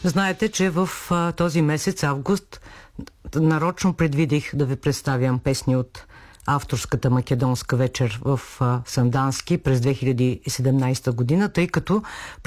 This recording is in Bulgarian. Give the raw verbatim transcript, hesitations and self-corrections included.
Знаете, че в а, този месец, август, нарочно предвидих да ви представям песни от авторската македонска вечер в а, Сандански през две хиляди и седемнадесета година, тъй като